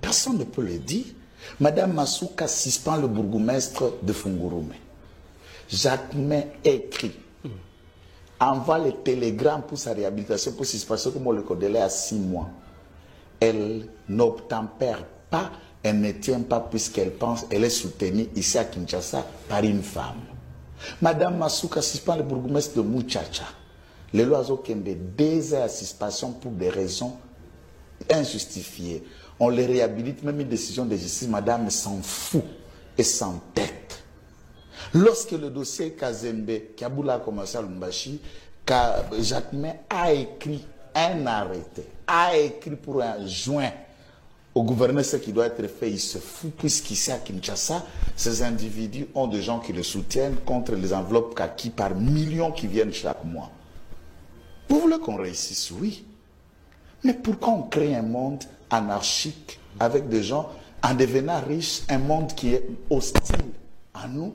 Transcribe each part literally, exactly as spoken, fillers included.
personne ne peut le dire. Madame Masuka suspend le bourgmestre de Fungurume. Jacquemin écrit, envoie les télégrammes pour sa réhabilitation, pour suspension, comme on le connaît à six mois. Elle n'obtempère pas, elle ne tient pas puisqu'elle pense, elle est soutenue ici à Kinshasa par une femme. Madame Masuka suspend le bourgmestre de Muchacha. Les lois ont deux heures à suspension pour des raisons injustifiées. On les réhabilite, même une décision de justice, madame s'en fout et s'entête. Lorsque le dossier Kazembe, Kaboula commencé à Lumbashi, Jacquemin a écrit un arrêté, a écrit pour un joint au gouverneur ce qui doit être fait, il se fout, puisqu'ici à Kinshasa, ces individus ont des gens qui le soutiennent contre les enveloppes kaki par millions qui viennent chaque mois. Vous voulez qu'on réussisse? Oui. Mais pourquoi on crée un monde anarchique avec des gens en devenant riches, un monde qui est hostile à nous?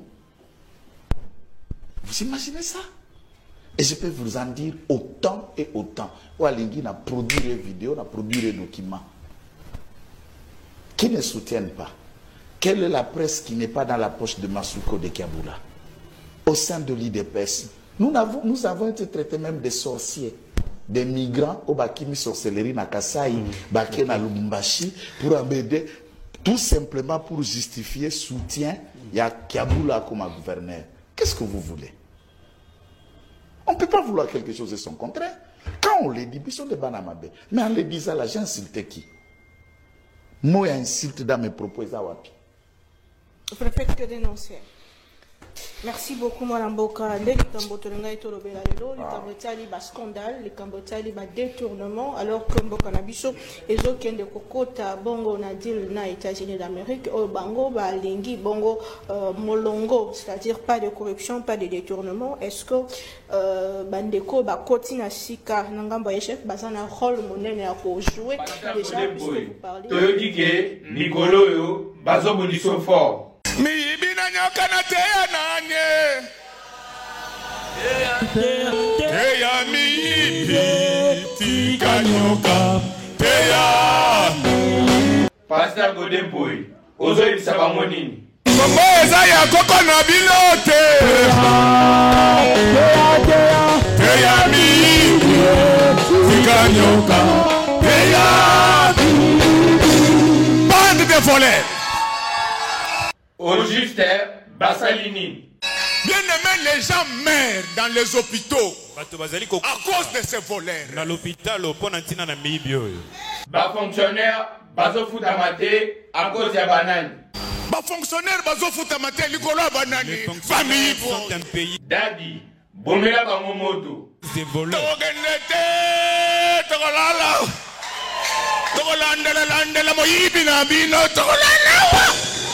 Vous imaginez ça? Et je peux vous en dire autant et autant. Oualingi a produit des vidéos, a produit des documents qui ne soutiennent pas. Quelle est la presse qui n'est pas dans la poche de Masuko de Kaboula? Au sein de l'I D P S, nous avons, nous avons été traités même des sorciers, des migrants au Bakimi sorcellerie na Kasai, Baké na Lubumbashi, pour embêter, tout simplement pour justifier soutien, il y a Kaboula comme gouverneur. Qu'est-ce que vous voulez? On ne peut pas vouloir quelque chose de son contraire. Quand on les dit, ils sont des banamabe. Mais en les disant là, j'ai insulté qui? Moi, insulte dans mes propos, Zawapi. Vous ne faites que dénoncer. Merci beaucoup, Mme Boka. Les Cambotolanga et Tolobela, les Cambotali, bas scandale, les Cambotali, bas détournement, alors que Mboka Nabiso, et aucun de Kokota, Bongo, Nadil, na États-Unis d'Amérique, au Bango, ba Lingi, Bongo, euh, Molongo, c'est-à-dire pas de corruption, pas de détournement. Est-ce que euh, Bandeko, ba Kotina Sika, Nangamba Echef, Bazana rôle monnaie à jouer déjà, puisque vous parlez. Toyodike, Nicolo, yo, Bazo Boniso fort. Mi ibina nyoka na teya nanye Teya mi ibi tika nyoka Teya Pasteur Godemboy, Ozo ibisaba monini Kombo eza ya koko na bilote Teya mi ibi tika nyoka Teya Bande de volets. Au juste, Bassalini. Bien aimé, les gens meurent dans les hôpitaux à cause de ces voleurs. Dans l'hôpital, au pont d'Antina na Mibio. Bas fonctionnaire, Bazo Foutamate, à cause de la banane. Bas fonctionnaire, Bazo Foutamate, Nicolas Banani. Famille sont un pays. Daddy, Bomela Bamomoto. Des voleurs. Togenete, Togolala. Togolandela, Landela, Moyibina, Bino, Togolala.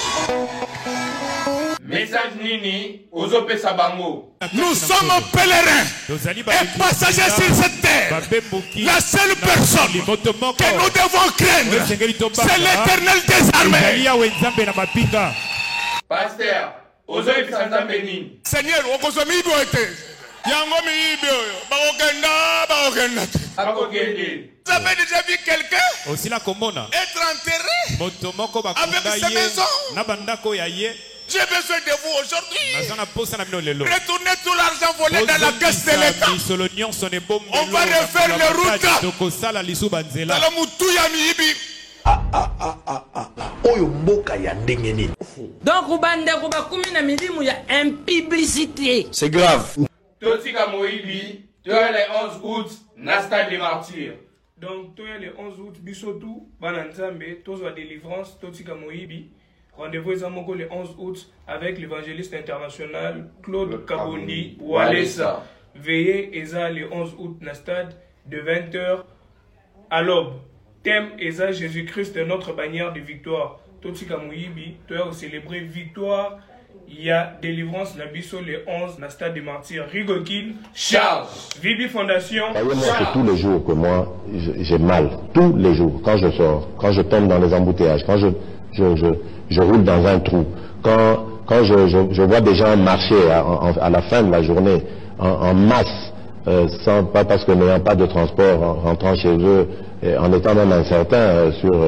Message Nini, Ozope Sabango. Nous sommes pèlerins et passagers sur cette terre. La seule personne que nous devons craindre, c'est l'Éternel des armées. Pasteur, Ozope Sanzambeni. Seigneur, Okozomi Boete. Yango Mibio, Baokenda, Baokenda. Akokende. Vous avez déjà vu quelqu'un aussi la commune être enterré avec sa maison? J'ai besoin de vous aujourd'hui. Retournez tout l'argent volé dans la caisse de l'État. On va refaire les routes. Dans le Moutouya Mihibi. Ah ah ah ah ah. Oyo mboka ya ndenge nini. Donc Rubande Rubakumi na milimu ya impublicité. C'est grave. Totika Moibi, tu as les onze août, Nasta des martyrs. Donc, tu as le onze août, Bissotou, Bananzambe, Tozo délivrance, Totika Moibi. Rendez-vous le onze août avec l'évangéliste international Claude Kabondi Walesa. Veillez Eza le onze août na stade de vingt heures à l'aube. Thème Eza Jésus-Christ notre bannière de victoire. Totika Moibi, tu as célébré victoire. Il y a délivrance na biso le onze na stade des martyrs. Rigokin Charles. Vibi Fondation. C'est tous les jours que moi j'ai mal. Tous les jours. Quand je sors, quand je tombe dans les embouteillages, quand je, je, je, je roule dans un trou, quand, quand je, je, je vois des gens marcher à, à la fin de la journée en, en masse, euh, sans, pas parce que n'ayant pas de transport, en rentrant chez eux, et en étant même incertain euh, sur euh,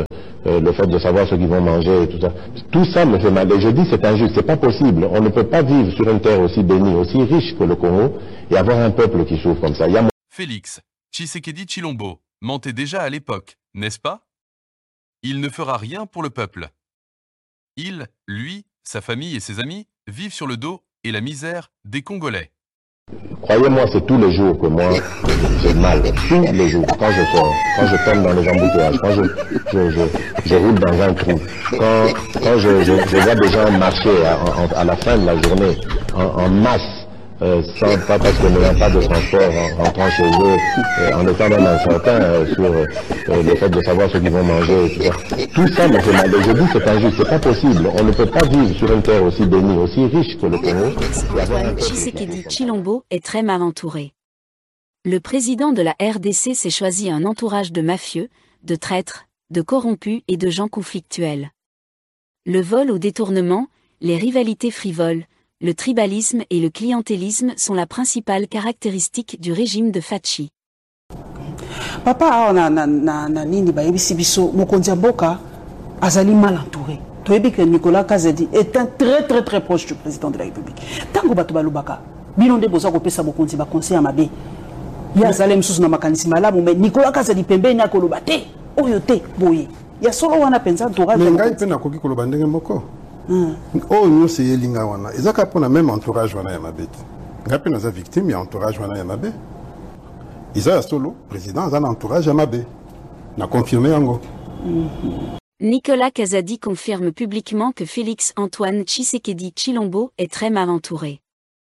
euh, le fait de savoir ce qu'ils vont manger et tout ça. Tout ça me fait mal. Et je dis c'est injuste, c'est pas possible. On ne peut pas vivre sur une terre aussi bénie, aussi riche que le Congo et avoir un peuple qui souffre comme ça. Il y a... Félix Tshisekedi Tshilombo mentait déjà à l'époque, n'est-ce pas? Il ne fera rien pour le peuple. Il, lui, sa famille et ses amis vivent sur le dos et la misère des Congolais. Croyez-moi, c'est tous les jours que moi, j'ai mal. Tous les jours, quand je sors, quand je tombe dans les embouteillages, quand je, je, je, je roule dans un trou, quand, quand je, je, je vois des gens marcher à, à, à la fin de la journée, en, en masse, euh, sans, pas parce que n'ayant pas de transport, en rentrant chez eux, euh, en étant même incertain euh, sur euh, le fait de savoir ce qu'ils vont manger et tout ça. Tout ça me fait mal. Et je dis c'est injuste, c'est pas possible. On ne peut pas vivre sur une terre aussi bénie, aussi riche que le Congo. Antoine Tshisekedi Tshilombo est très mal entouré. Le président de la R D C s'est choisi un entourage de mafieux, de traîtres, de corrompus et de gens conflictuels. Le vol au détournement, les rivalités frivoles, le tribalisme et le clientélisme sont la principale caractéristique du régime de Fachi. Papa, na na na na nini ba yebisi biso mokonzi mboka azali mal entouré. Toyebi que Nicolas Kazadi est un très très très proche du président de la République. Tango bato balubaka, bilonde boza ko pesa mokonzi ba conseiller mabe. Ya zalem susu na makanisi malamu mais Nicolas Kazadi pembeni akoloba te, oyo te boye. Ya solo wana penza entourage. Mais ngai pe na koki koloba ndenge moko. Oh, nous c'est Yelinga wana. Ils ont même entourage wana ya mabe. Ngapi na za victime ya entourage wana ya mabe. Ils ont solo président za entourage ya mabe. Na confirmé yango. Nicolas Kazadi confirme publiquement que Félix Antoine Tshisekedi Tshilombo est très mal entouré.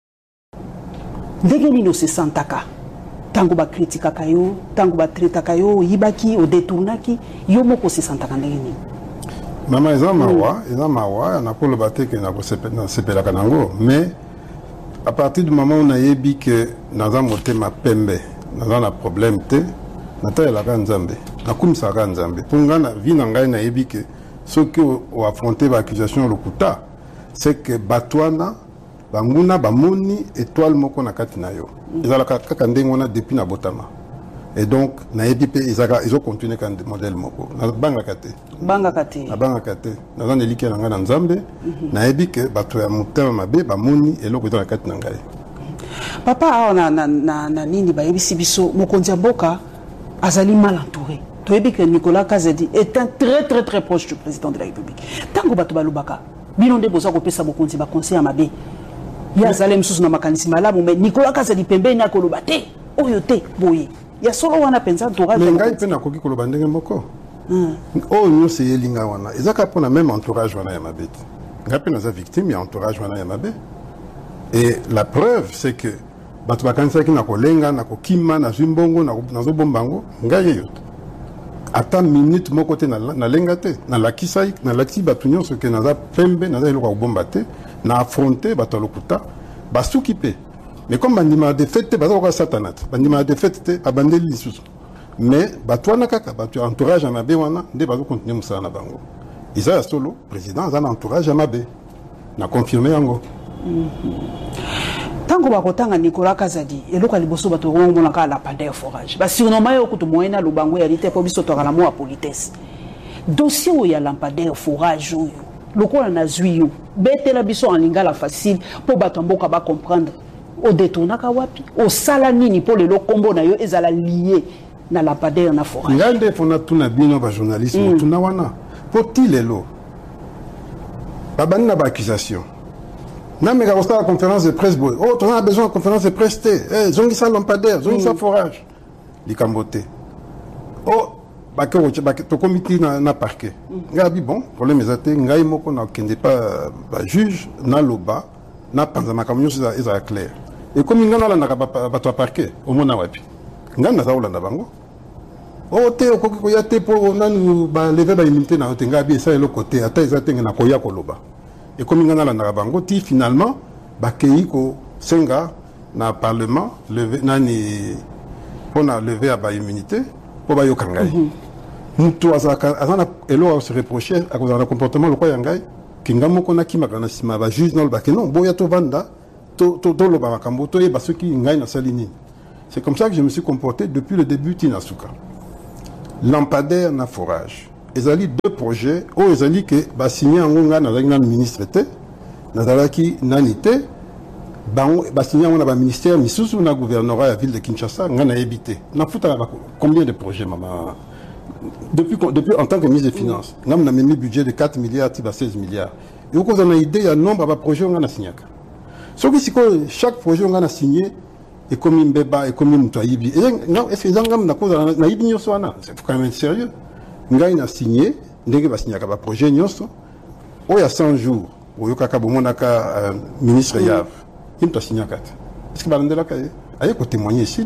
Ndenge no se santaka. Tango ba kritika kayo, tango ba treta kayo, yibaki o détournaki, yo moko se santaka ndenge ni. Maman, ils ont mawa, ils ont mawa, on a pour le bâtir que n'a pas sepelé kanango, mais à partir du moment où on a ébi que nous avons monté ma pembe, nous avons un problème té, nous avons la grande zambé, nous avons la grande zambé. Pour nous, la vie n'a pas ébi que ceux qui ont affronté l'accusation le kuta, c'est que Batouana, Banguna, Bamoni, étoile moko na katina yo. Ils ont la kakandengona depuis na botama. Et donc, ils ont continué comme modèle moko. Banga kate. Banga kate. Banga kate. Nous avons éliqué dans la Nzambe. Nous avons dit que batu ya mutema mabe ba moni et l'autre dans la kate nangai. Papa, na na na na nini ba yebisi biso mokonzi mboka azali mal entouré. Toyebi que Nicolas Kazadi est un très très très proche du président de la République. Tango batu balubaka, bilonde boza ko pesa mokonzi ba conseiller mabe. Ya zalem susu na makanisi malamu mais Nicolas Kazadi pembeni akoloba te, oyo te boye. Il y a solo wana penza entourage. Mais ngai pe na koki koloba ndenge moko. Oh, nous c'est Yelinga wana. Ils ont même entourage wana ya mabe. Ngai pe na za victime ya entourage wana ya mabe. Et la preuve c'est que bato bakanisa ki na kolenga na kokima na zimbongo na na zo bombango ngai yo. Ata minute moko te na na lenga te na lakisai na lakisi bato nyonso ke na za pembe na za eloko ko bomba te na affronter bato lokuta basuki pe. Mais comme bandima de fête, baza satanat. Bandima de fête, abandeli lisusu. Mais batwana kaka, batu entourage à mabe wana, nde bazo continuer musala na bango. Isa solo président za entourage à mabe. Na confirmé yango. Tango bakotanga Nicolas Kazadi, eloko liboso bato rongo na kala Lampadaire forage. Ba surnommé yo kutu moyena lubango ya lite po biso tokala mo a politesse. Dossier o ya Lampadaire forage oyo. Lokola na zwiyo, betela biso en lingala facile po bato mboka ba comprendre. Au détournaka wapi au sala nini pour le kombo na yo ezala lié na Lampadaire na forage ngande fona tuna bino ba journalisme tuna wana poti lelo babani na ba accusation na mega ko la conférence de presse boy oh on a besoin de conférence de presse té eh zongi sa Lampadaire zongi sa forage likambote oh ba ko ba to comité na na parquet ngabi bon problème ezate ngai moko na kende pas ba juge na loba na panza makamyo za eza clair. Et comme ngana la na bato parquet au mona wapi ngana za ulanda bango o te okoki ko ya te po nanu ba lever ba immunité na otenga bi ça le côté ata ezatenge na koya koloba et comme ngana la na bango ti finalement ba kei ko senga na parlement lever nani pona lever ba immunité po ba yokangai mutu azaka azana elo a se reprocher à cause de comportement le quoi yangai kinga moko na kimaka na sima ba juge na lobaki non boya to vanda to to to loba makambo to yeba soki ngai na salini. C'est comme ça que je me suis comporté depuis le début Tinasuka. Lampadaire na forage ils ont deux projets où ils ont dit que bah signé en Gonga dans un ministre était dans qui nanité bah signé en un ministère misusu na gouvernorat la ville de Kinshasa ngana habité na futa combien de projets maman depuis depuis en tant que ministre des finances ngam na mis budget de quatre milliards à seize milliards et vous avez une idée il y a nombre de projets ngana signé ce qui c'est chaque projet ngana signé et comme mbeba et comme mutaibi et non est-ce que ngam na cause na ibi nyoso wana c'est quand même sérieux ngai na signé ndenge ba signé ka ba projet nyoso o ya cent jours o yokaka bomonaka ministre Yav il t'a signé quatre est-ce que balandela ka aye ko témoigner ici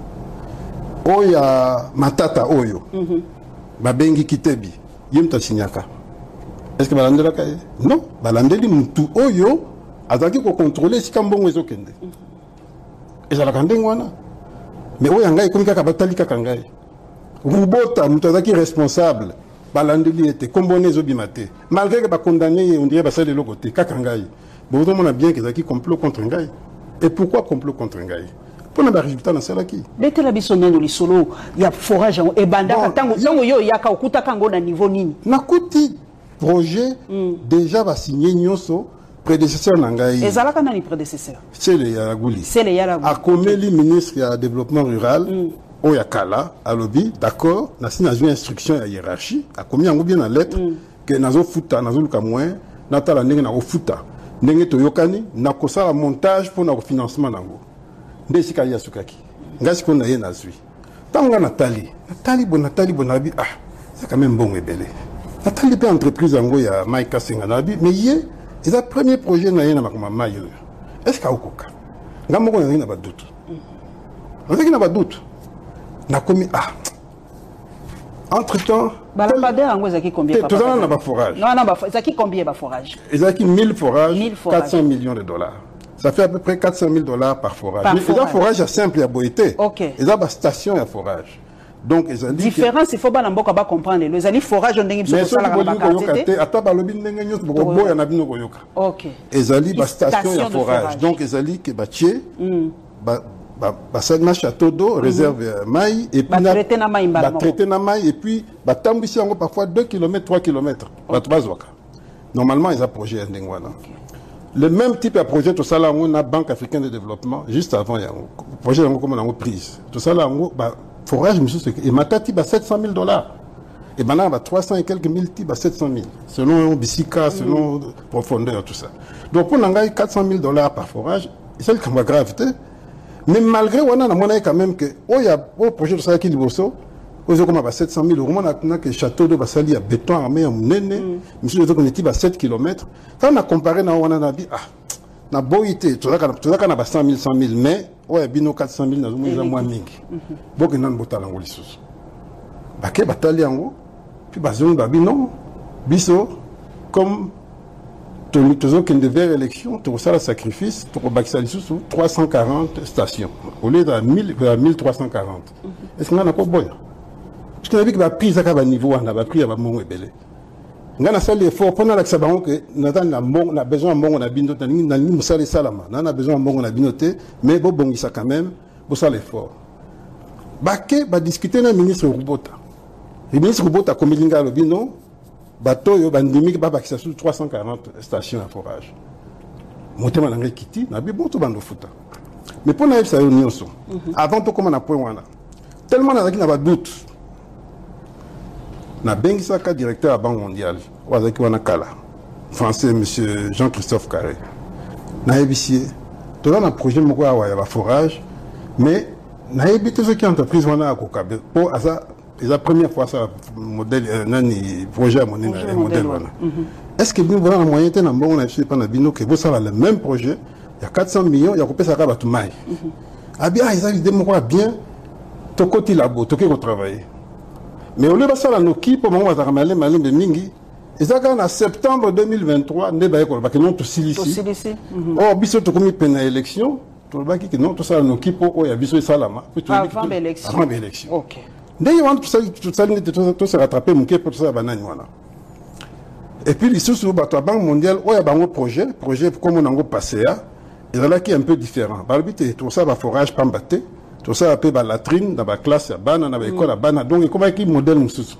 o ya matata oyo ba bengi kitebi il t'a signé ka est-ce que balandela ka non balandeli mutu oyo azaki ko contrôler si kambongo ezokende et ça la wana mais oyo ngai komi kaka batali kaka ngai Rubota mutazaki responsable balandeli était combonné zobimate malgré que ba condamné on dirait ba ça de l'autre côté kaka ngai bon on a bien que zaki complot contre ngai et pourquoi complot contre ngai pour na résultat na sala ki bete la bisono no lisolo ya forage et banda tango tango yo yaka okuta kango na niveau nini na kuti projet déjà va signer nyoso prédécesseur nangai ezalaka nani prédécesseur c'est le Yaragouli c'est le Yaragouli a commis ministre ya développement rural oya kala alobi d'accord na sina une instruction ya hiérarchie a commis yango bien en lettre que nazo futa nazo luka moins natala ndenge na futa ndenge toyokani na kosala montage pour na financement nango ndesika ya sukaki ngasi ko na ye nazwi tanga natali natali bon natali bonabi ah c'est quand même bon ebele natali pe entreprise yango ya Mike Senga nabi mais yé c'est le premier projet na yena makoma mayo est-ce ka okoka ngamoko na yena ba doute on sait qu'il n'a pas de doute na komi ah entre temps balapader yango ezaki combien papa tout ça na ba forage non non ba ezaki combien ba forage ezaki mille forages quatre cents millions de dollars ça fait à peu près quatre cent mille dollars par forage mais forage. forage à simple à boité OK et ça ba station à forage donc ils ont dit différence il faut ba namboka ba comprendre les ali forage ndenge biso ko sala ba quantité ata ba lobi ndenge nyot bo boya na bino ko yoka OK ils ali ba station à forage donc ils ali que ba tie ba ba ça na château d'eau réserve maï et puis ba traiter na maï ba traiter na maï et puis ba tambisi yango parfois deux kilomètres trois kilomètres ba tbazwaka normalement ils a projet ndenge wana le même type de projet tout ça là on a Banque africaine de développement juste avant yango projet yango comme on a prise tout ça là on ba forage monsieur et matati ba sept cent mille dollars et maintenant ba trois cents et quelques mille ti ba sept cent mille selon bisika selon profondeur tout ça donc pour nangai quatre cent mille dollars par forage c'est comme gravité mais malgré on a monnaie quand même que oh il y a au projet de ça qui liboso aux comme ba sept cent mille euros on a que château de basali à béton armé en nene monsieur de qu'on était à sept kilomètres quand on a comparé na on a dit ah na boité tout ça tout ça na ba cent mille cent mille mais ouais bino quatre cent mille na zo moins mingi boke nan botala ngoli susu baké batali yango puis bazon ba bino biso comme toujours qu'il devait élection tout ça le sacrifice pour Bakisali sous trois cent quarante stations au lieu de mille trois cent quarante est-ce qu'on a pas bon parce que avec la prise à niveau on a pris à mon ebele on a fait l'effort pendant l'accès baron que on a besoin de on a bien noté na ni musale salama on a besoin de on a bien noté mais bon bon ça quand même pour ça l'effort baké ba discuter na ministre Rubota le ministre Rubota comme linga le bino bateau yo bandimi ba bakisa sur trois cent quarante stations à forage motema na ngai kiti na bi bon to bando futa mais pour na ça nyonso avant to comme na point wana tellement na zaki na ba doute na bengisa ka directeur à Banque mondiale wazaki wana kala français monsieur Jean-Christophe Carré na ebisie to na projet moko wa ya ba forage mais na ebité ce qui entreprise wana akokabe pour asa c'est la première fois ça modèle nani projet à mon modèle voilà est-ce que vous voyez la moyenne dans bon on a fait pendant bino que vous ça le même projet il y a quatre cents millions il y a coupé ça à tout mai ah bien ils ont dit moi bien to côté labo to que travailler mais au lieu de ça la noki pour moi ça ramener malin de mingi et ça quand en septembre deux mille vingt-trois ne ba ko ba que non to silisi oh biso to comme peine élection to ba qui que non to ça la noki pour oh ya biso salama avant l'élection avant l'élection OK dès on tout ça tout ça tout se rattraper mon pour ça banane voilà et puis les sous ba to Banque mondiale oh ya bango projet projet comme on a passé à et là qui est un peu différent ba habiter tout ça va forage pambaté tout ça appelé ba latrine dans ba classe ya bana na ba école ya bana donc comment qui modèle mususu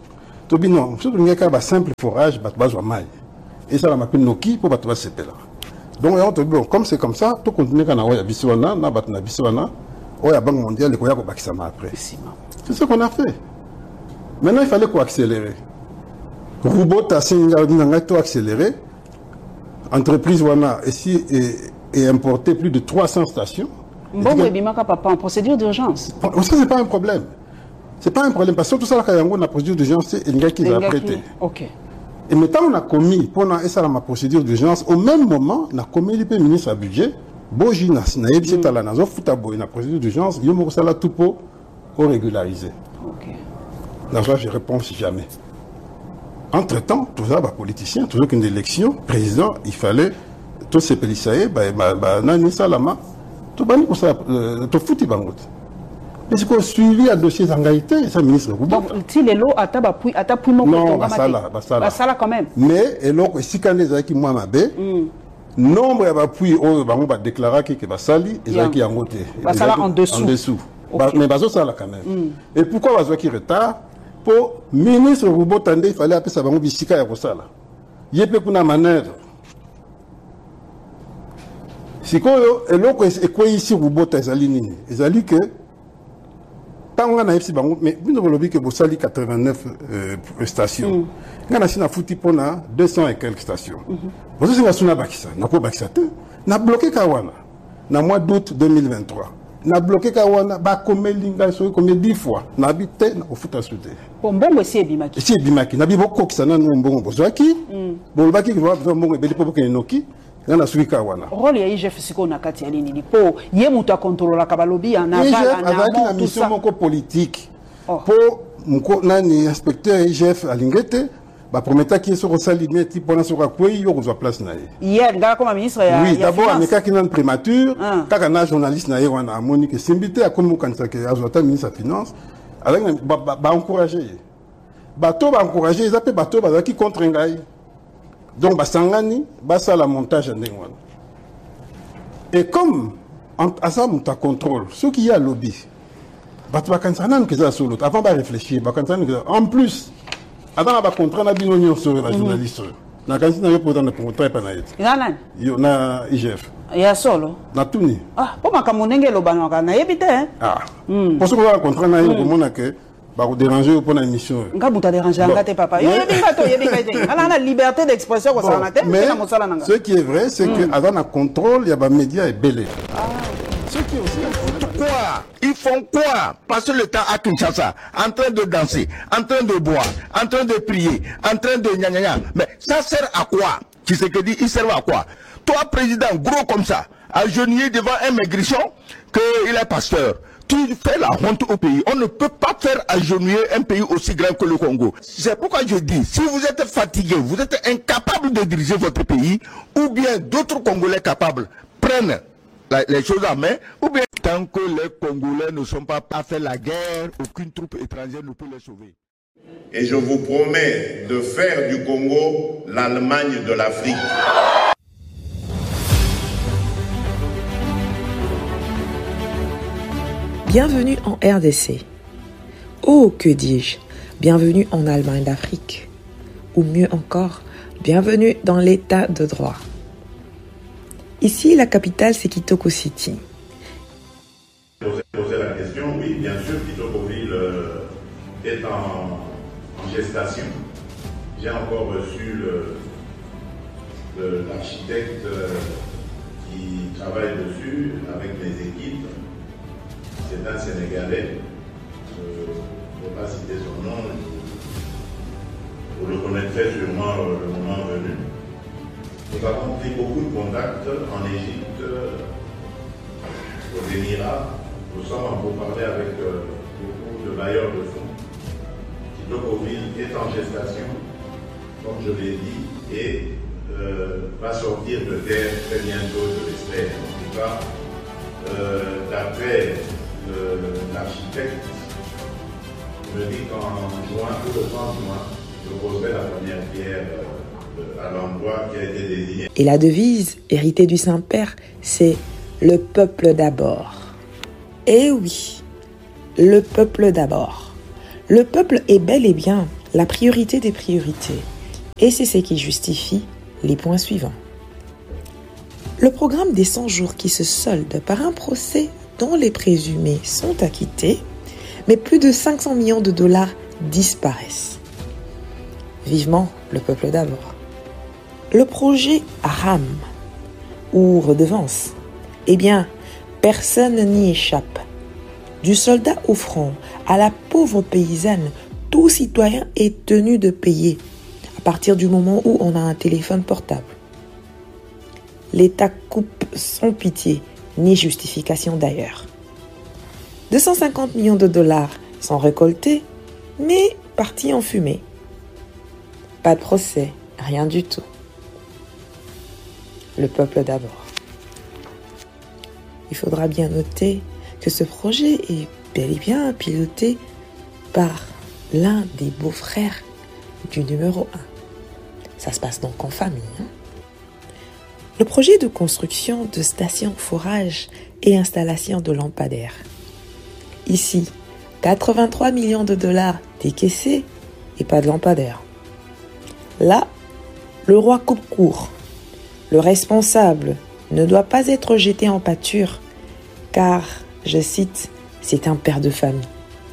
Tobi non, surtout il y a un simple forage, bah tu vas mal. Et ça, on m'appelle Noki pour bah tu vas se là. Donc bon, comme c'est comme ça, tout continue quand on a Biswana, na batna Biswana, on a Banque mondiale, les Koya Bakisama après. C'est ce qu'on a fait. Maintenant, il fallait qu'on accélérer. Robot a tout accéléré. Entreprise Wana ici est importé plus de trois cents stations. Bon, mais Bimaka papa en procédure d'urgence. Ça c'est pas un problème. C'est pas un problème parce que tout ça là quand on a procédure d'urgence, c'est un gars qui va prêter. OK. Et maintenant on a commis pendant et ça la procédure d'urgence au même moment on a commis le ministre à budget. Boji na na yebisi tala na zo futa boy na procédure d'urgence, yo mo sala tout pour régulariser. OK. Là je réponds jamais. Entre-temps, tout ça, bah, politicien, toujours qu'une élection, président, il fallait, tous ces pélissaïs, bah, bah, bah, nani salama, tout bani pour ça, tout fouti bangot. Mais c'est qu'on suivi à dossier Zangaïté, ça, ministre de donc, si les lots à tabac, à tabac, non, bah, ça là, bah, ça là. Bah, ça là quand même. Mais, et là, si quand les qui moi m'abé, nombre d'appui, oh, bah, on va déclarer que, bah, sali, et ça qui a monté. Bah, ça là en dessous. En dessous. Bah, mais, bah, ça là quand même. Et pourquoi, bah, qui retard? Pour ministre Roubo Tandé, il fallait appeler ça bango bisika ya Rosala. Yépe kuna manœuvre. Si koyo eloko ekwe ici Roubo Tazali nini. Ezali que tant on a ici bango mais bino bolobi que bosali quatre-vingt-neuf euh, stations. Ngana sina futi pona deux cents et quelques stations. Bozo singa suna bakisa, nako bakisa te. Na bloqué Kawana. Na mois d'août deux mille vingt-trois. Na bloqué Kawana, ba comme linga so comme dix fois. Na habité na ofuta soute. Bombongo si ebimaki. Si ebimaki na biboko kisana no mbongo bozwaki. Bon baki va mbongo ebeli popo kenoki. Na suki Kawana. Rôle ya I G F siko na kati ya nini po ye mutu a contrôler ka balobi na bala na avec la mission moko politique. Pour mko nani inspecteur I G F alingete. Ba prometa qui est sur Rosali meti pona sur quoi yo kozwa place na ye. Hier ngala comme ministre ya oui, d'abord ameka qui nan prémature, kaka na journaliste na ye wana amoni que simbité a comme kanisa que azota ministre de finance avec ba, ba, ba encourager. Bato ba encourager, ils appellent bato ba qui contre ngai. Donc ba sangani ba ça la montage ndengwana. Et comme à ça muta contrôle, ce qui y a lobby. Bato ba kanisa nan que ça solo avant ba réfléchir, ba kanisa en plus avant de contrat, on a bien union sur la journaliste. Na kanisi na yo pour dans le contrat pas na yet. Nana. Yo na I G F. Ya solo. Na tuni. Ah, pour makamunenge lo banwa na yebite hein. Ah. Pour ce qu'on a contrat na yo pour mona que ba ko déranger pour na émission. Nga buta déranger ngate papa. Yo yebinga to yebinga te. Ala na liberté d'expression ko ça na te, mais na mosala nanga. Ce qui est vrai, c'est que avant un contrôle, il y a ba médias et belé. Ah. Ce qui est aussi quoi? Ils font quoi? Passer le temps à Kinshasa, en train de danser, en train de boire, en train de prier, en train de gna gna gna. Mais ça sert à quoi? Qui c'est que dit, il sert à quoi? Toi, président, gros comme ça, agenouillé devant un maigrichon, qu'il est pasteur. Tu fais la honte au pays. On ne peut pas faire agenouiller un pays aussi grand que le Congo. C'est pourquoi je dis, si vous êtes fatigué, vous êtes incapable de diriger votre pays, ou bien d'autres Congolais capables prennent les choses en main, ou bien tant que les Congolais ne sont pas à faire la guerre, aucune troupe étrangère ne peut les sauver. Et je vous promets de faire du Congo l'Allemagne de l'Afrique. Bienvenue en R D C. Oh, que dis-je, bienvenue en Allemagne d'Afrique. Ou mieux encore, bienvenue dans l'état de droit. Ici, la capitale, c'est Kitoko City. Poser la question, oui, bien sûr, Kitoko-Ville euh, est en, en gestation. J'ai encore reçu l'architecte euh, qui travaille dessus avec mes équipes. C'est un Sénégalais. Je ne vais pas citer son nom. Vous le connaîtrez sûrement euh, le moment venu. Nous avons pris beaucoup de contacts en Égypte, aux Émirats. Nous sommes en pourparlers avec euh, beaucoup de bailleurs de fonds. Kitoko-Ville est en gestation, comme je l'ai dit, et euh, va sortir de terre très bientôt, je l'espère. En tout cas, euh, d'après l'architecte, il me dit qu'en juin, tout le trente juin, je poserai la première pierre euh, à l'endroit qui a été désigné. Et la devise, héritée du Saint-Père, c'est « Le peuple d'abord ». Eh oui, le peuple d'abord. Le peuple est bel et bien la priorité des priorités. Et c'est ce qui justifie les points suivants. Le programme des cent jours qui se solde par un procès dont les présumés sont acquittés, mais plus de cinq cents millions de dollars disparaissent. Vivement le peuple d'abord. Le projet R A M, ou redevance, eh bien, personne n'y échappe. Du soldat au front à la pauvre paysanne, tout citoyen est tenu de payer à partir du moment où on a un téléphone portable. L'État coupe sans pitié, ni justification d'ailleurs. deux cent cinquante millions de dollars sont récoltés, mais partis en fumée. Pas de procès, rien du tout. Le peuple d'abord. Il faudra bien noter que ce projet est bel et bien piloté par l'un des beaux-frères du numéro un. Ça se passe donc en famille. Hein? Le projet de construction de stations forage et installation de lampadaires. Ici, quatre-vingt-trois millions de dollars décaissés et pas de lampadaires. Là, le roi coupe court. Le responsable ne doit pas être jeté en pâture car, je cite, c'est un père de famille.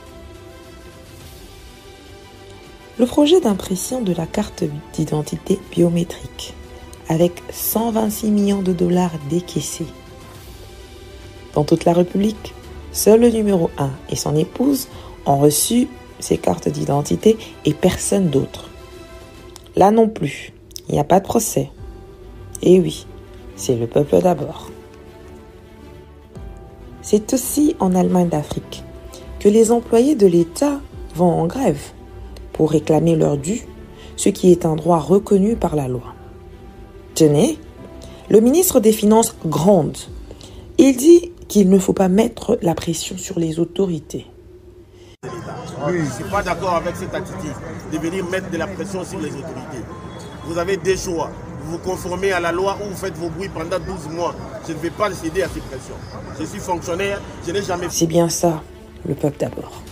Le projet d'impression de la carte d'identité biométrique avec cent vingt-six millions de dollars décaissés. Dans toute la République, seul le numéro un et son épouse ont reçu ces cartes d'identité et personne d'autre. Là non plus, il n'y a pas de procès. Et oui, c'est le peuple d'abord. C'est aussi en Allemagne d'Afrique que les employés de l'État vont en grève pour réclamer leur dû, ce qui est un droit reconnu par la loi. Tenez, le ministre des Finances gronde. Il dit qu'il ne faut pas mettre la pression sur les autorités. Oui, je ne suis pas d'accord avec cette attitude de venir mettre de la pression sur les autorités. Vous avez des choix. Vous vous conformez à la loi ou vous faites vos bruits pendant douze mois. Je ne vais pas céder à ces pressions. Je suis fonctionnaire, je n'ai jamais... C'est bien ça, le peuple d'abord.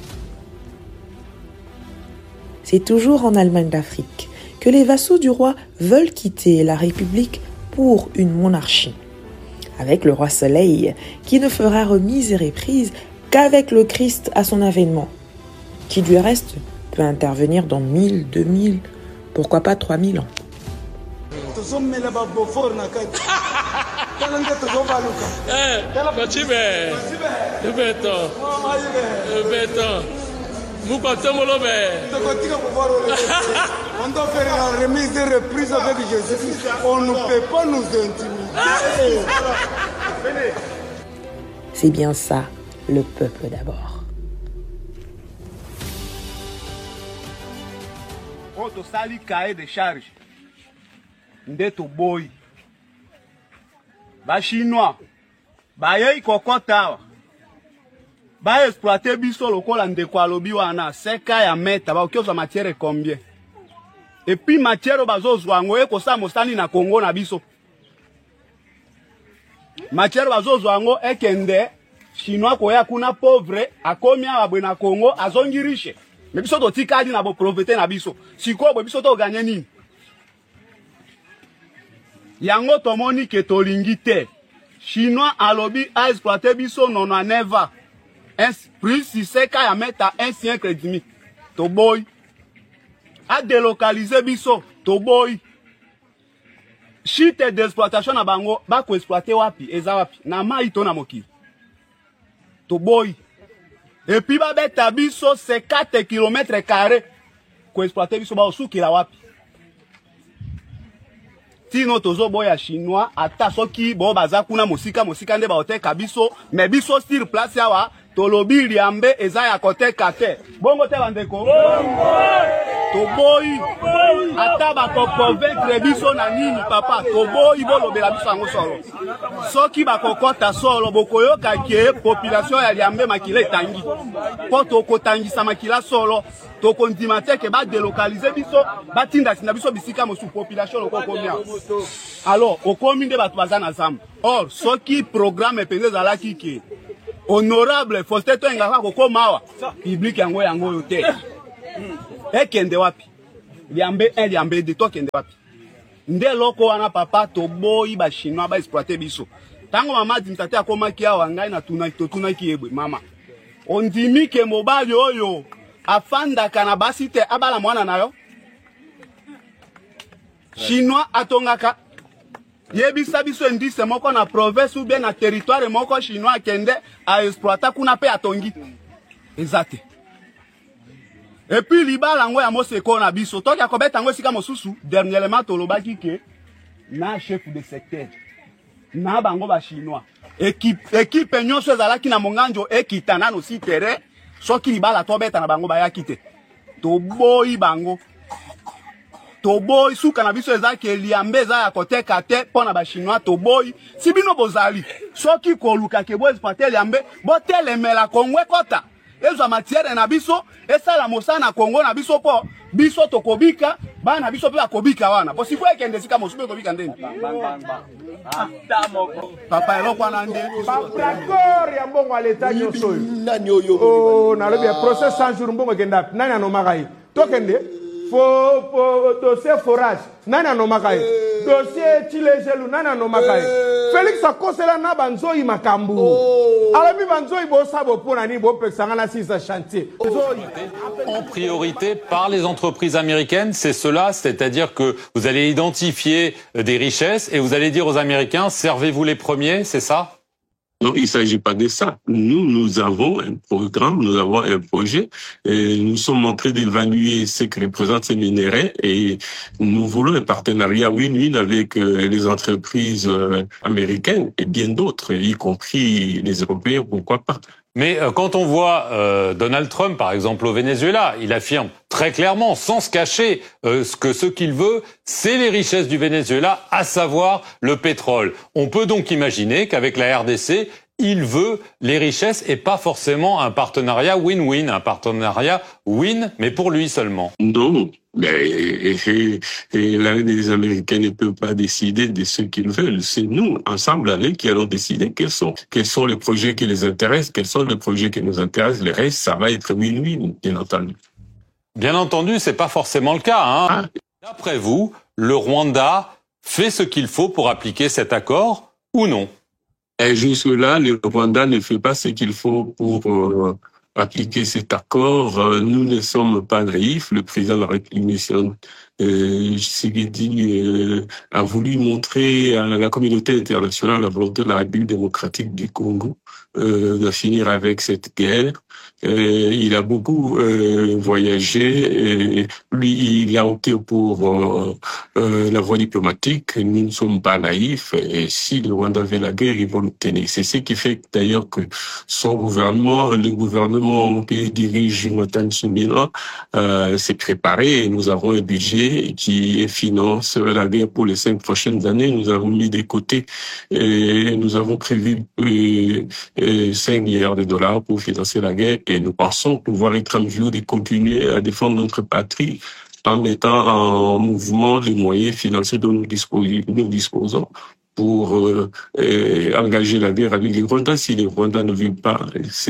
C'est toujours en Allemagne d'Afrique que les vassaux du roi veulent quitter la République pour une monarchie. Avec le roi Soleil, qui ne fera remise et reprise qu'avec le Christ à son avènement, qui du reste peut intervenir dans mille, deux mille, pourquoi pas trois mille ans. On doit faire la remise de reprise avec Jésus. On ne peut pas nous intimider. C'est bien ça, le peuple d'abord. Quand sali cahier de charge, ndeto boy. Ba chinois, ba yei kokota. Ba exploiter biso lokola ndeko alobi wana seka ya meta ba okioza matière combien. Et puis matière bazozwa ngo eko sa mostani na Congo na biso. Matière bazozwa ngo ekende chinois koya kuna pauvre akomi abwe na Congo azongi riche. Mais biso to tikali na bo profiter na biso. Siko bo biso to gagner nini? Yango tomoni ke tolingi te. Chinois alobi a exploiter biso nono neva. Plus si c'est qu'à mettre à un siècle et demi. To boy. A délocaliser biso. To boy. Chite d'exploitation na bango. Ba ko exploiter wapi. Eza wapi. Na ma ito na moki. To boy. Et puis ba beta biso c'est quatre kilomètres carrés. Ko exploiter biso ba osuki la wapi. Tino tozo boya chinois. Ata soki bo baza kuna mosika mosika nde ba oteka biso. Mais biso sur place yawa. Tolobi liambe eza ya kote kate. Bongo te bandeko. Toboyi. Ata ba ko convaincre biso na nini papa. Toboyi bolobela biso ngo solo. Soki ba kokota solo bokoyoka ke population ya liambe makile tangi. Po to kotangisa makila solo. To kondimate ke ba délocaliser biso, ba tinda sinda biso bisika mosu population loko komia. Alors, okomi nde batu bazana zamba. Or, soki programme pende za la kiki. Honorable Faustin Toengaka kokoma awa public yango yango yo te. ekende wapi liambe un liambe deux to kende wapi nde loko wana papa to boyi ba chinois ba exploiter biso tango mama dimtate akomaki awa ngai na tuna to tuna ki ebwe mama ondimi ke mobali oyo afandaka na basi te abala mwana nayo chinois atongaka yebisa biso indice moko na province ou bien na territoire moko chinois kende a exploiter kuna pe atongi exact. Et puis libala ngo ya moseko na biso toki akobeta ngo sika mosusu dernièrement tolobaki ke na chef de secteur na bango ba chinois équipe équipe nyonso ezalaki na monganjo ekitana no si terrain soki libala tobeta na bango ba yakite to boyi bango to boy suka na biso ezaki eliambe za ya koteka te pona ba chinois to boy sibino bozali soki koluka ke bo exploiter eliambe bo telemela kongwe kota ezo matière na biso esala mosana Congo na biso po biso tokobika bana biso pe akobika wana bo sifo ekende sika mosupe kobika ndeni papa eloko wana nde d'accord ya mbongo à l'état nyoso nani oyo oh na lobi procès cent jours mbongo kenda nani anomaka yi tokende fo fo dossier forage nani anomaka yi dossier chilejelu nani anomaka yi Félix akosela na banzoi makambu alami banzoi bo sabo pona ni bo pexanga na six chantier en priorité par les entreprises américaines, c'est cela, c'est-à-dire que vous allez identifier des richesses et vous allez dire aux Américains servez-vous les premiers, c'est ça? Non, il ne s'agit pas de ça. Nous, nous avons un programme, nous avons un projet, et nous sommes en train d'évaluer ce que représentent ces minéraux et nous voulons un partenariat win-win avec euh, les entreprises euh, américaines et bien d'autres, y compris les Européens, pourquoi pas. Mais euh, quand on voit euh, Donald Trump, par exemple, au Venezuela, il affirme très clairement, sans se cacher, euh, que ce qu'il veut, c'est les richesses du Venezuela, à savoir le pétrole. On peut donc imaginer qu'avec la R D C, il veut les richesses et pas forcément un partenariat win-win, un partenariat win, mais pour lui seulement. Non, mais et, et, et là, les Américains ne peuvent pas décider de ce qu'ils veulent. C'est nous, ensemble, allez, qui allons décider quels sont, quels sont les projets qui les intéressent, quels sont les projets qui nous intéressent. Le reste, ça va être win-win, bien entendu. Bien entendu, c'est pas forcément le cas, hein. Ah. D'après vous, le Rwanda fait ce qu'il faut pour appliquer cet accord ou non? Et jusque-là, le Rwanda ne fait pas ce qu'il faut pour euh, appliquer cet accord. Euh, nous ne sommes pas naïfs. Le président de la République, euh, Tshisekedi, euh, a voulu montrer à la communauté internationale la volonté de la République démocratique du Congo euh, de finir avec cette guerre. Euh, il a beaucoup euh, voyagé. Et lui, il a opté pour euh, euh, la voie diplomatique. Nous ne sommes pas naïfs. Et si le Rwanda veut la guerre, ils vont l'obtenir. C'est ce qui fait d'ailleurs que son gouvernement, le gouvernement qui dirige Jonathan Tsumila, euh, s'est préparé. Et nous avons un budget qui finance la guerre pour les cinq prochaines années. Nous avons mis de côté et nous avons prévu euh, euh, cinq milliards de dollars pour financer la guerre. Et nous pensons pouvoir être en mesure de continuer à défendre notre patrie en mettant en mouvement les moyens financiers dont nous disposons, nous disposons pour euh, euh, engager la guerre avec les Rwandais. Si les Rwandais ne veulent pas,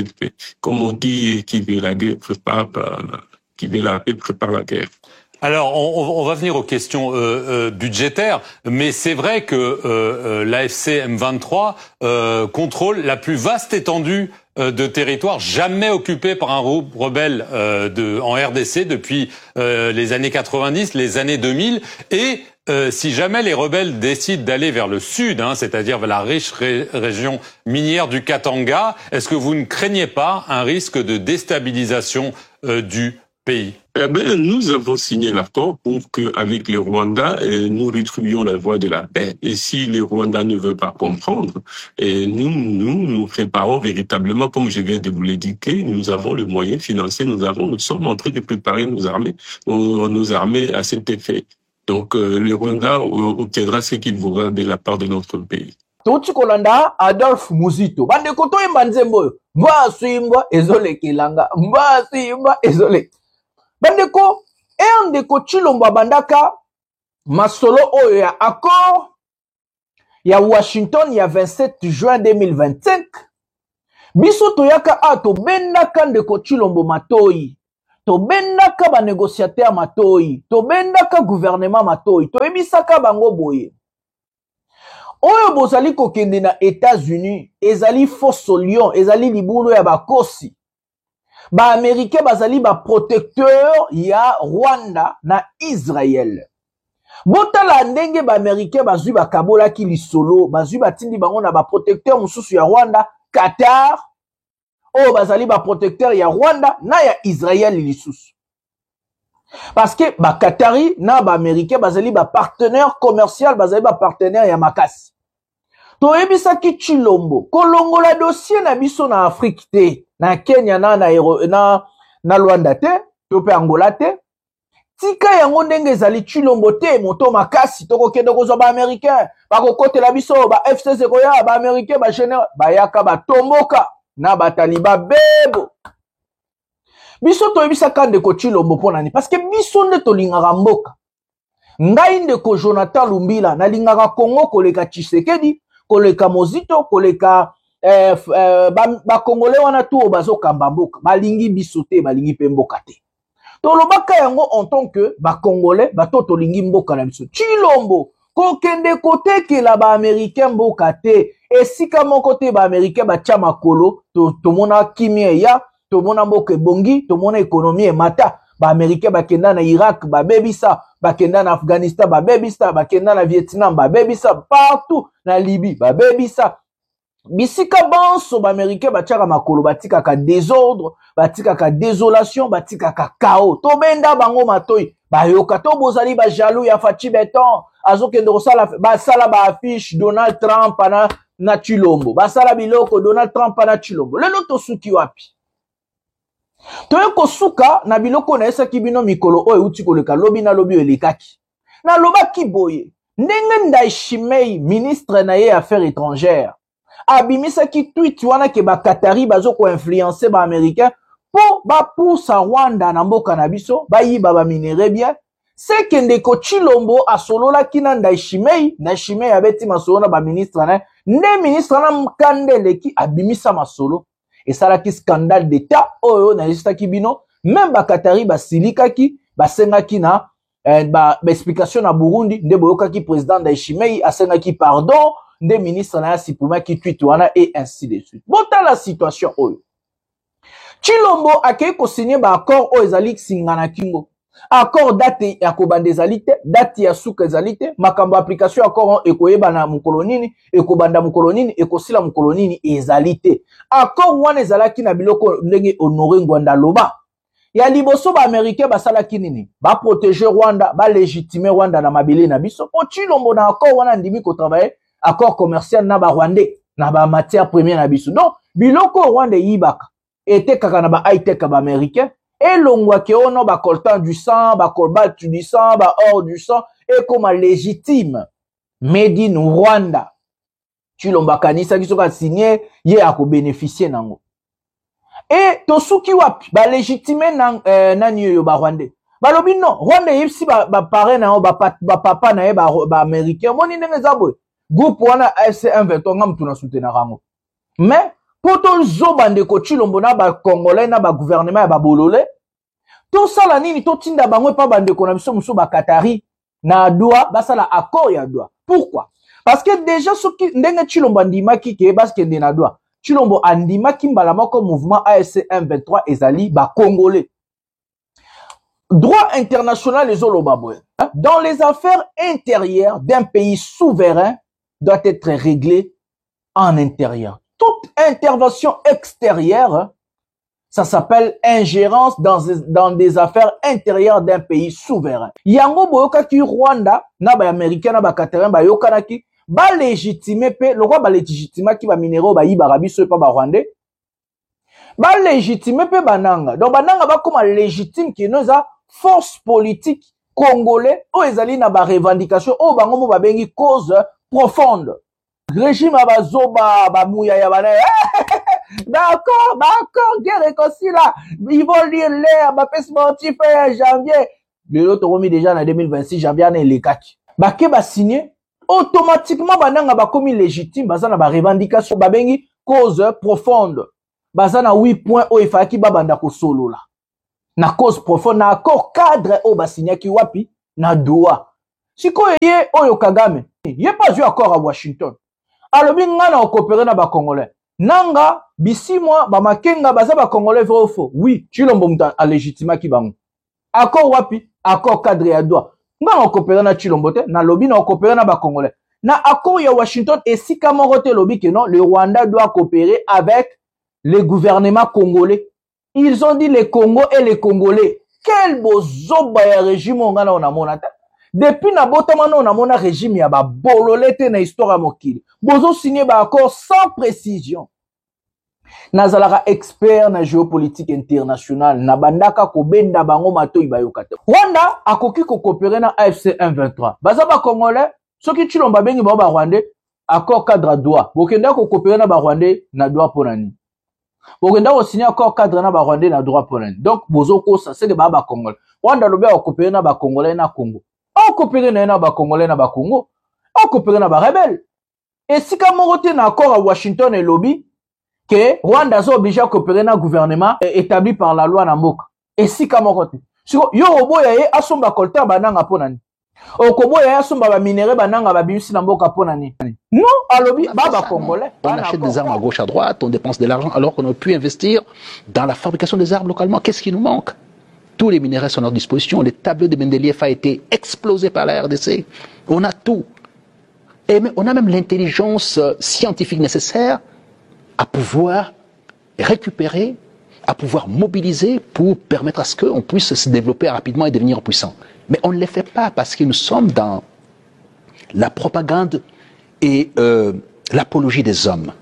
comme on dit, qui veut la guerre prépare, qui veut la paix prépare la guerre. Alors, on, on va venir aux questions euh, euh, budgétaires, mais c'est vrai que euh, euh, l'A F C M vingt-trois euh, contrôle la plus vaste étendue euh, de territoire jamais occupée par un rebelle euh, de, en R D C depuis euh, les années quatre-vingt-dix, les années deux mille, et euh, si jamais les rebelles décident d'aller vers le sud, hein, c'est-à-dire vers la riche ré région minière du Katanga, est-ce que vous ne craignez pas un risque de déstabilisation euh, du pays? Eh ben, nous avons signé l'accord pour que, avec les Rwandais, eh, nous retrouvions la voie de la paix. Et si les Rwandais ne veulent pas comprendre, eh, nous, nous, nous préparons véritablement, comme je viens de vous l'indiquer, nous avons le moyen financier, nous avons, nous sommes en train de préparer nos armées, nos, nos armées à cet effet. Donc, euh, les Rwandais obtiendra ce qu'ils voudront de la part de notre pays. Touti kolanda Adolphe Muzito. Bande koto imba nzembo. Mba swimba ezole kilanga. Mba swimba ezole. Bandeko, e ndeko Chilombo bandaka masolo oyo ya accord ya Washington ya vingt-sept juin deux mille vingt-cinq. Biso toyaka ato bendaka ndeko Chilombo matoi. tobendaka ba négociateur matoi, tobendaka gouvernement matoi, toyebisaka bango boye. Oyo bozali kokende na États-Unis, ezali fosso lion, ezali libulu ya bakosi. Ba Américain bazali ba protecteur ya Rwanda na Israël. Botala ndenge ba Américain bazui ba kabola ki lisolo, bazui batindi bango na ba protecteur mususu ya Rwanda, Qatar. Oh, bazali ba protecteur ya Rwanda na ya Israël lisusu. Parce que ba Qatari na ba Américain bazali ba partenaire commercial, bazali ba partenaire ya makasi. Toyebisa ki Chilombo, kolongola dossier na biso na Afrique te, na Kenya na na na, na Rwanda te, to pe Angola te. Tika yango ndenge ezali Chilombo te, moto makasi toko kende kozwa ba Américain, ba kokotela biso ba F C C koya ba Américain ba général, ba yaka ba tomboka na ba taliba bebo. Biso toyebisa kande ko Chilombo ponani parce que biso nde tolingaka mboka. Ngai ndeko Jonathan Lumbila na lingaka Congo koleka Tshisekedi, koleka Mozito, koleka eh, eh, ba, ba Congolais wana tu bazo kamba mboka, balingi biso te, balingi pe mboka te. Tolobaka yango en tant que ba Congolais, ba to tolingi mboka na biso. Chilombo kokende kote la ba Américain mboka te, esika moko te ba Américain ba tia makolo, to tomona kimia ya, tomona mboka bongi, tomona économie e mata. Ba Américain ba kenda na Irak, ba bebisa, ba kenda na Afghanistan, ba bebisa, ba kenda na Vietnam, ba bebisa, partout na Libye, ba bebisa. Bisika banso ba Américain ba tiaka makolo, ba tika ka désordre, ba tika ka désolation, ba tika ka chaos. To benda bango matoi, ba yoka to bozali ba jaloux ya Fachi Beton, azo kende kosala ba sala ba affiche Donald Trump na na Chilombo. Ba sala biloko Donald Trump na Chilombo. Lelo to suki wapi? Toye kosuka na biloko na esa kibino mikolo oyo uti koleka lobi na lobi elekaki. Na loba kiboye, ndenge Ndayishimiye ministre na ye affaires étrangères. Abimisa ki tweet wana ke ba Qatari bazo ko influencer ba américain po ba poussa Rwanda na mboka na biso, ba yiba ba minere bien. C'est que ndeko Chilombo asolola kina Ndayishimiye, Ndayishimiye abeti masolo na ba ministre na, ne ministre na mkandele ki abimisa masolo. Et ça là qui scandale d'état oyo na lista kibino même ba Qatari ba silika ki ba senga ki na eh, ba, ba explication na Burundi nde boyoka ki président Ndayishimiye asenga ki pardon nde ministre na sipuma ki tweet wana et ainsi de suite. Bota la situation oyo Chilombo akei ko signer ba accord oyo ezali singana kingo accord date ya kobanda ezali te, date ya suka ezali te, makambo application accord ekoyeba na mukolonini, ekobanda mukolonini, ekosila mukolonini ezali te. Accord wana ezalaki na biloko ndenge Honoré Ngwanda loba. Ya liboso ba Américain basalaki nini? Ba protéger Rwanda, ba légitimer Rwanda na mabele na biso. Po Chilombo na accord wana ndimi ko travailler accord commercial na ba Rwandais, na ba matière première na biso. Donc biloko Rwanda yibaka ete kaka na ba high tech ba Américain. Et l'ongwa ke ono ba coltan du sang, ba cobalt du sang, ba or du sang, et comme légitime. Made in Rwanda. Chilombo kanisa ki soka signé, ye ako bénéficier nango. Et tosuki wapi, ba légitime nan, euh, nani yo ba Rwandais. Ba lobi non, Rwanda yipsi ba, ba pare na ba, ba, ba papa na ye ba, ba américain. Moni nenge zabwe. Groupe wana F C M vingt-trois ngam tuna soutenir rango. Mais, poto zo bande ko Chilombo na ba Congolais na ba gouvernement ya ba bolole to sala nini to tinda bangwe pa bande ko na biso muso ba Qatari na Doha ba sala accord ya Doha. Pourquoi? Parce que déjà soki ndenge Chilombo andimaki ke parce que na Doha Chilombo andimaki mbala moko mouvement A F C M vingt-trois ezali ba Congolais. Droit international les olobabwe. Dans les affaires intérieures d'un pays souverain doit être réglé en intérieur. Toute intervention extérieure, ça s'appelle ingérence dans, dans des affaires intérieures d'un pays souverain. Yango boyoka ki Rwanda, na ba Américain, na ba Qatarin, ba yokana ki, ba légitimer pe, le roi ba légitimer ki ba minéraux ba yiba rabiso pa ba Rwandais, ba légitimer pe bananga. Donc bananga ba comme légitime ki noza force politique congolais, o ezali na ba revendication, o bango mo ba bengi cause profonde. Régime abazoba bamouya ya bana d'accord d'accord guerre réconcilie là ils vont lire l'air ba paix sportif en janvier le lot remis déjà en deux mille vingt-six janvier na les kaki ba ke ba signer automatiquement bananga ba comme légitime bazana ba revendication ba bengi cause profonde bazana huit points o ifaki ba banda ko solo là na cause profonde na accord cadre o basinyaki wapi na Doha. Sikoyo ye oyo Kagame ye pas eu accord à Washington. Alobi nga na coopérer na ba Congolais. Nanga bisimwa ba makenga baza ba Congolais vrai ou faux? Oui, Tshilombo muta a légitimaki bango. Accord wapi? Accord cadre ya Doha. Nga na coopérer na Tshilombo te, na lobi na coopérer na ba Congolais. Na accord ya Washington et si kamorote lobi que non, le Rwanda doit coopérer avec le gouvernement congolais. Ils ont dit les Congo et les Congolais. Quel beau zoba ya régime on a na monata. Depuis na botamano on a mona régime ya ba bololete na histoire mokili. Bozo signé ba accord sans précision. Nazalaka expert na géopolitique internationale na bandaka ko benda bango mato ibayokate. Rwanda akoki ko coopérer na A F C M vingt-trois. Baza ba Congolais, soki Tshilomba bengi ba Rwandais, accord cadre Doha. Bokenda ko coopérer na ba Rwandais na Doha ponani. Bokenda ko signer accord cadre na ba Rwandais na Doha ponani. Donc bozo ko ça c'est que ba ba Congolais. Rwanda lobe ko coopérer na ba Congolais na Congo. On coopérer na ba Congolais na ba Congo. On coopérer na ba rebelle. Et si kamorote na accord à Washington et lobby que Rwanda est obligé à coopérer dans le gouvernement établi par la loi Namoka. Et si kamorote. Yo obo ya ye asomba kolta bananga ponani. Okobo ya asomba ba minéraux bananga ba bimisi na mboka ponani. Non, alobi baba Congolais. On achète des armes à gauche à droite, on dépense de l'argent alors qu'on aurait pu investir dans la fabrication des armes localement. Qu'est-ce qui nous manque? Tous les minéraux sont à notre disposition. Le tableau de Mendeleev a été explosé par la R D C. On a tout. Et on a même l'intelligence scientifique nécessaire à pouvoir récupérer, à pouvoir mobiliser pour permettre à ce qu'on puisse se développer rapidement et devenir puissant. Mais on ne le fait pas parce que nous sommes dans la propagande et euh, l'apologie des hommes.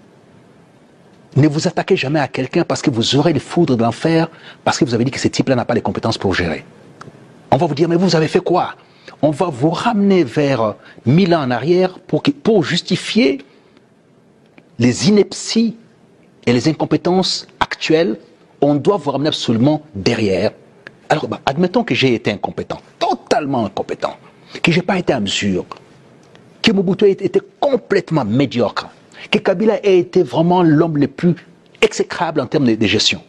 Ne vous attaquez jamais à quelqu'un parce que vous aurez les foudres de l'enfer, parce que vous avez dit que ce type-là n'a pas les compétences pour gérer. On va vous dire, mais vous avez fait quoi? On va vous ramener vers mille ans en arrière pour, que, pour justifier les inepties et les incompétences actuelles. On doit vous ramener absolument derrière. Alors, bah, admettons que j'ai été incompétent, totalement incompétent, que je n'ai pas été à mesure, que Mobutu ait été complètement médiocre, que Kabila ait été vraiment l'homme le plus exécrable en termes de, de gestion.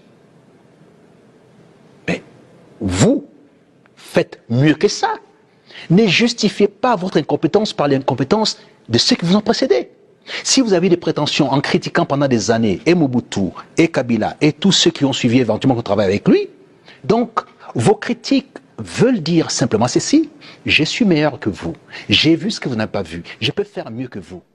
Mais vous faites mieux que ça. Ne justifiez pas votre incompétence par l'incompétence de ceux qui vous ont précédé. Si vous avez des prétentions en critiquant pendant des années et Mobutu, et Kabila, et tous ceux qui ont suivi éventuellement le travail avec lui, donc vos critiques veulent dire simplement ceci: je suis meilleur que vous, j'ai vu ce que vous n'avez pas vu, je peux faire mieux que vous.